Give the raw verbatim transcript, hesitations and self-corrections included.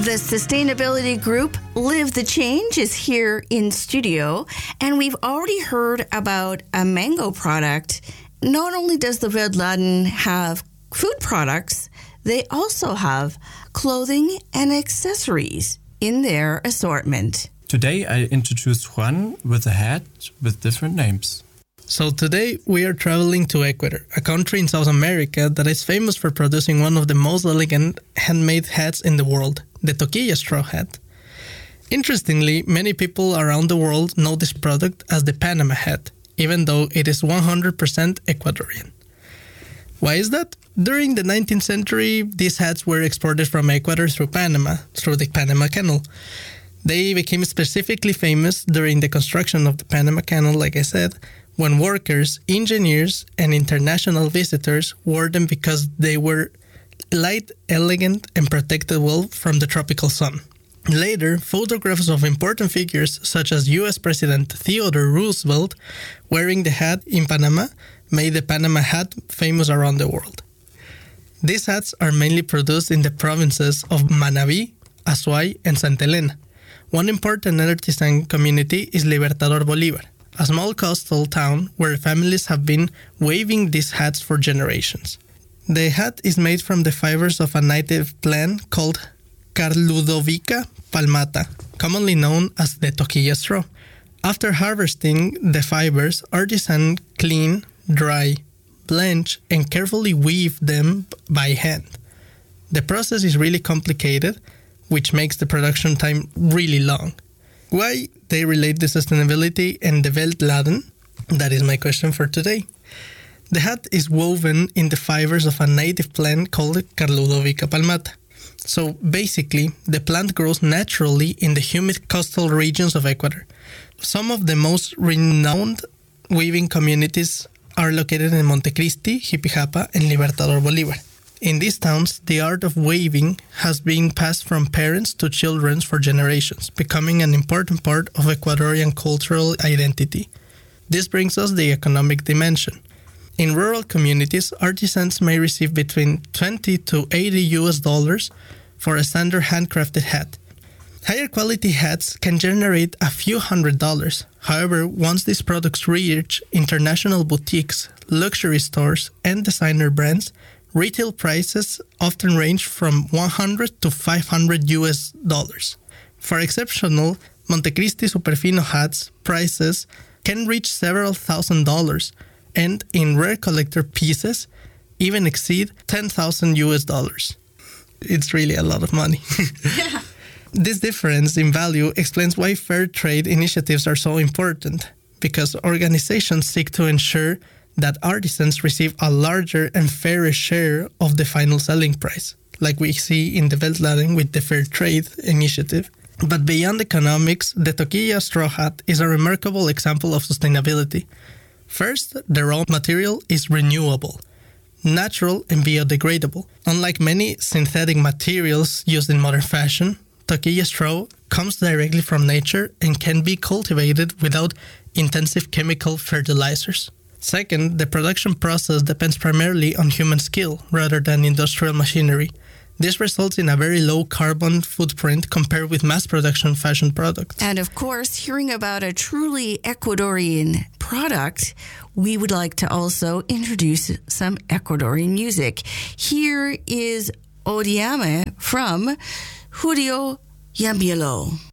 The sustainability group Live the Change is here in studio, and we've already heard about a mango product. Not only does the Veldladen have food products, they also have clothing and accessories in their assortment. Today I introduced Juan with a hat with different names. So today we are traveling to Ecuador, a country in South America that is famous for producing one of the most elegant handmade hats in the world, the toquilla straw hat. Interestingly, many people around the world know this product as the Panama hat, even though it is one hundred percent Ecuadorian. Why is that? During the nineteenth century, these hats were exported from Ecuador through Panama, through the Panama Canal. They became specifically famous during the construction of the Panama Canal, like I said, when workers, engineers, and international visitors wore them because they were light, elegant, and protected well from the tropical sun. Later, photographs of important figures such as U S President Theodore Roosevelt wearing the hat in Panama made the Panama hat famous around the world. These hats are mainly produced in the provinces of Manabí, Azuay, and Santa Elena. One important artisan community is Libertador Bolívar, a small coastal town where families have been weaving these hats for generations. The hat is made from the fibers of a native plant called Carludovica palmata, commonly known as the toquilla straw. After harvesting the fibers, artisans clean, dry, blanch, and carefully weave them by hand. The process is really complicated, which makes the production time really long. Why they relate the sustainability and the Veldladen? That is my question for today. The hat is woven in the fibers of a native plant called Carludovica palmata. So basically, the plant grows naturally in the humid coastal regions of Ecuador. Some of the most renowned weaving communities are located in Montecristi, Jipijapa, and Libertador Bolívar. In these towns, the art of weaving has been passed from parents to children for generations, becoming an important part of Ecuadorian cultural identity. This brings us the economic dimension. In rural communities, artisans may receive between twenty to eighty U S dollars for a standard handcrafted hat. Higher quality hats can generate a few hundred dollars. However, once these products reach international boutiques, luxury stores, and designer brands, retail prices often range from one hundred to five hundred U S dollars. For exceptional Montecristi Superfino hats, prices can reach several thousand dollars, and in rare collector pieces, even exceed ten thousand U S dollars. It's really a lot of money. Yeah. This difference in value explains why fair trade initiatives are so important, because organizations seek to ensure that artisans receive a larger and fairer share of the final selling price, like we see in the Veldladen with the Fair Trade Initiative. But beyond economics, the toquilla straw hat is a remarkable example of sustainability. First, the raw material is renewable, natural, and biodegradable. Unlike many synthetic materials used in modern fashion, toquilla straw comes directly from nature and can be cultivated without intensive chemical fertilizers. Second, the production process depends primarily on human skill rather than industrial machinery. This results in a very low carbon footprint compared with mass production fashion products. And of course, hearing about a truly Ecuadorian product, we would like to also introduce some Ecuadorian music. Here is Odiame from Julio Yambielo.